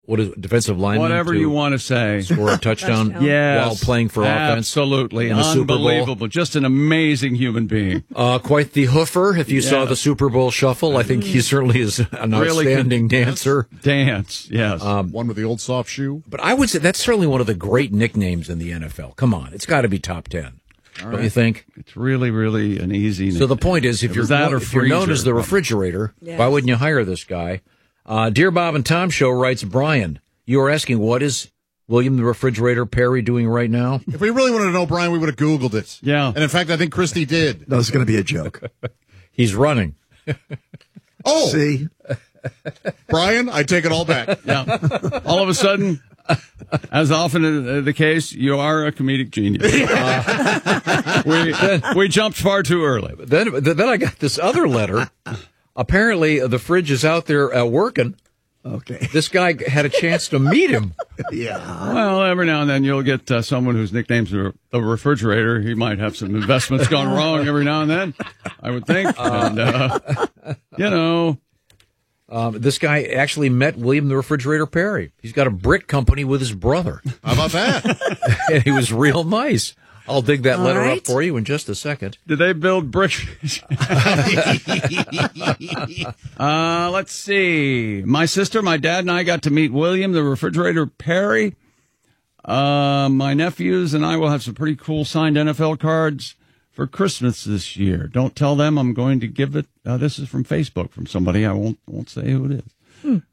what is it, defensive lineman? Whatever you want to say. Score a touchdown Yes, while playing for offense. Absolutely. In the Super Bowl. Unbelievable. Just an amazing human being. Quite the hoofer. If you saw the Super Bowl shuffle, I think he certainly is an outstanding dancer. Dance, yes. One with the old soft shoe. But I would say that's certainly one of the great nicknames in the NFL. Come on, it's got to be top 10. Don't you think? It's really, really an easy So the point is, if you're known as the refrigerator, why wouldn't you hire this guy? Dear Bob and Tom Show writes Brian, you are asking what is William the Refrigerator Perry doing right now? If we really wanted to know, Brian, we would have Googled it. Yeah. And in fact, I think Christy did. That was going to be a joke. He's running. Oh, See? Brian, I take it all back. Yeah. All of a sudden, as often is the case, you are a comedic genius. We jumped far too early. Then I got this other letter. Apparently, the fridge is out there working. Okay. This guy had a chance to meet him. Yeah. Well, every now and then you'll get someone whose nickname's the refrigerator. He might have some investments gone wrong every now and then, I would think. And, This guy actually met William the Refrigerator Perry. He's got a brick company with his brother. How about that? And he was real nice. I'll dig that letter right. up for you in just a second. did they build bricks? Let's see. My sister, my dad, and I got to meet William the Refrigerator Perry. My nephews and I will have some pretty cool signed NFL cards for Christmas this year. Don't tell them I'm going to give it. This is from Facebook from somebody. I won't say who it is.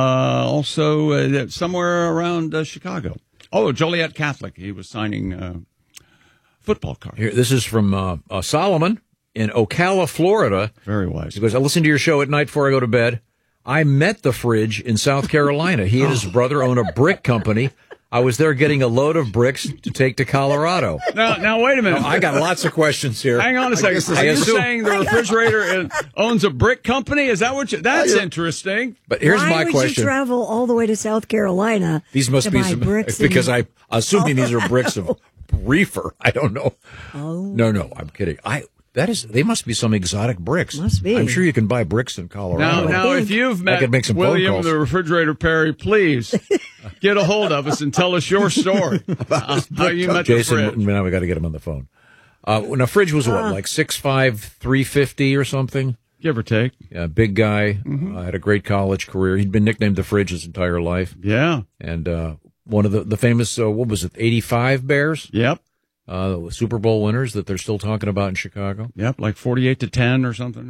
Also, somewhere around Chicago. Oh, Joliet Catholic. He was signing football cards. Here, this is from Solomon in Ocala, Florida. Very wise. He goes, I listen to your show at night before I go to bed. I met the fridge in South Carolina. He and his brother own a brick company. I was there getting a load of bricks to take to Colorado. Now wait a minute. I got lots of questions here. Hang on a second. Are you saying the refrigerator owns a brick company? Is that what you... That's interesting. But here's Why my would question. you travel all the way to South Carolina? These must to be buy some, bricks because and- I'm assuming these are bricks of reefer. I don't know. Oh. No, I'm kidding. They must be some exotic bricks. Must be. I'm sure you can buy bricks in Colorado. Now, if you've met could make some phone William calls. the Refrigerator Perry, please get a hold of us and tell us your story. How you met the Jason, fridge. now we got to get him on the phone. When a fridge was what, like 6'5", 350 or something? Give or take. Yeah, big guy. Had a great college career. He'd been nicknamed the Fridge his entire life. Yeah. And one of the famous, what was it, 85 Bears? Yep. Super Bowl winners that they're still talking about in Chicago. Yep. Like 48-10 or something.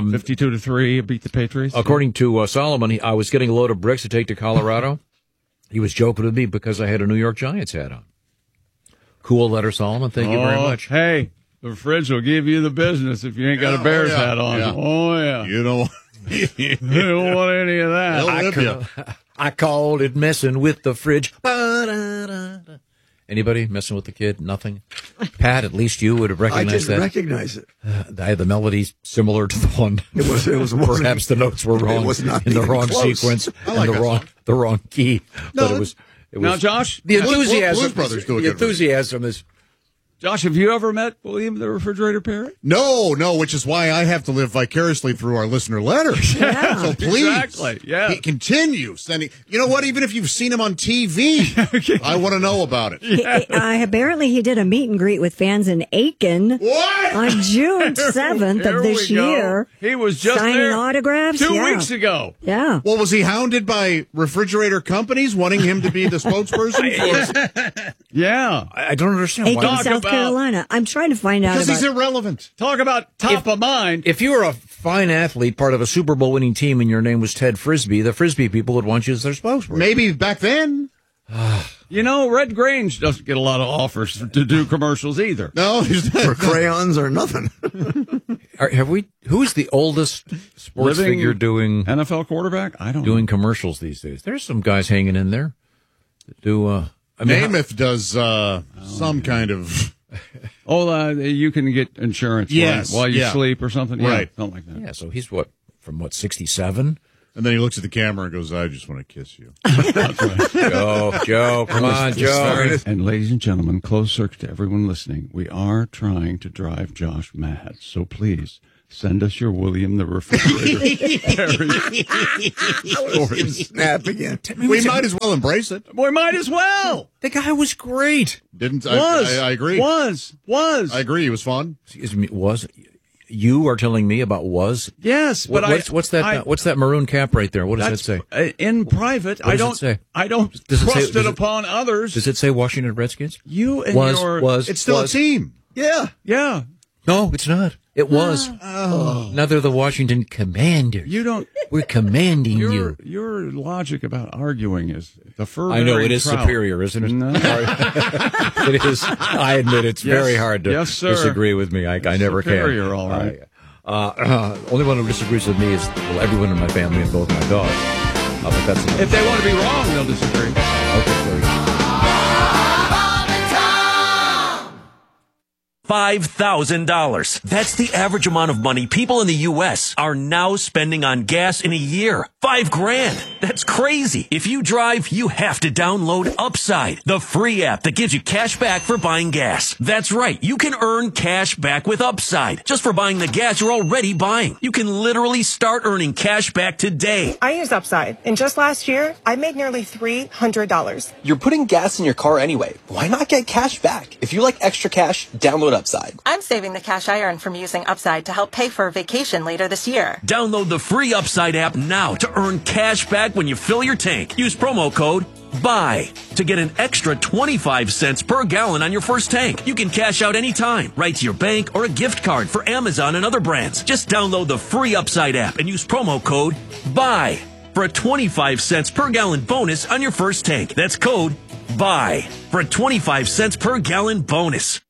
52-3 beat the Patriots. According to Solomon, I was getting a load of bricks to take to Colorado. He was joking with me because I had a New York Giants hat on. Cool letter, Solomon. Thank you very much. Hey, the fridge will give you the business if you ain't got a Bears hat on. Yeah. Oh, yeah. You don't. You don't want any of that. They'll whip you. I called it messing with the fridge. Ba-da-da-da. Anybody messing with the kid? Nothing? Pat, at least you would have I recognized didn't that. recognize it. The melody similar to the one. It was Perhaps the notes were wrong It was not in the even wrong close. sequence I like and that the wrong key. No, but it was Now, Josh, the enthusiasm. Blues Brothers do a the good enthusiasm is. Josh, have you ever met William the Refrigerator Perry? No, which is why I have to live vicariously through our listener letters. Yeah. So please, Exactly, yeah. continue sending. You know what? Even if you've seen him on TV, I want to know about it. Apparently, he did a meet and greet with fans in Aiken What? on June 7th Here of this we go. year. He was just signing there autographs 2 Yeah. weeks ago. Yeah. Well, was he hounded by refrigerator companies wanting him to be the spokesperson? for Yeah. I don't understand Aiken, why. Talk South about- Carolina. I'm trying to find out Because he's about. irrelevant. Talk about top of mind. If you were a fine athlete, part of a Super Bowl winning team, and your name was Ted Frisbee, the Frisbee people would want you as their spokesperson. Maybe back then. You know, Red Grange doesn't get a lot of offers to do commercials either. No, he's For crayons or nothing. Who's the oldest sports Living figure doing NFL quarterback? I don't doing commercials these days? There's some guys hanging in there that do. I mean, Namath does some kind of. Oh, you can get insurance Yes, while you yeah. sleep or something. Yeah, Right. something like that. yeah. So he's from 67? And then he looks at the camera and goes, I just want to kiss you. Joe, come on, Joe. And ladies and gentlemen, closed circuit to everyone listening, we are trying to drive Josh mad. So please Send us your William the Refrigerator Perry. Snap again. We might as well embrace it. We might as well. The guy was great. I agree. Was. I agree. He was fun. Excuse me, was. You are telling me about was? Yes, but what's that maroon cap right there? What does that say? In private, what does it say? I don't trust it upon others. Does it say Washington Redskins? You and It's still a team. Yeah. No, it's not. It was. Now they're the Washington Commanders. You don't. We're commanding you. Your logic about arguing is the fur. I know it is superior, isn't it? No. It is. I admit it's very hard to disagree with me. I never can. Superior, all right. Only one who disagrees with me is everyone in my family and both my dogs. But that's if they want to be wrong, they'll disagree. Okay, sorry. $5,000. That's the average amount of money people in the U.S. are now spending on gas in a year. $5,000. That's crazy. If you drive, you have to download Upside, the free app that gives you cash back for buying gas. That's right. You can earn cash back with Upside just for buying the gas you're already buying. You can literally start earning cash back today. I use Upside, and just last year, I made nearly $300. You're putting gas in your car anyway. Why not get cash back? If you like extra cash, download Upside. I'm saving the cash I earn from using Upside to help pay for a vacation later this year. Download the free Upside app now to earn cash back when you fill your tank. Use promo code BUY to get an extra 25 cents per gallon on your first tank. You can cash out anytime, right to your bank or a gift card for Amazon and other brands. Just download the free Upside app and use promo code BUY for a 25 cents per gallon bonus on your first tank. That's code BUY for a 25 cents per gallon bonus.